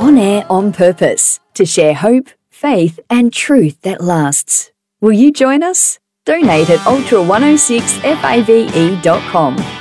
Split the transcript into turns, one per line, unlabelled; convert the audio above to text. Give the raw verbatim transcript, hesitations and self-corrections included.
On air on purpose to share hope, faith, and truth that lasts. Will you join us? Donate at ultra one oh six fave dot com.